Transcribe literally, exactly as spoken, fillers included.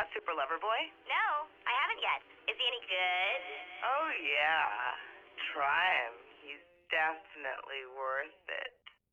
about Super Lover Boy? No, I haven't yet. Is he any good? Oh, yeah. Try him. He's definitely worth it.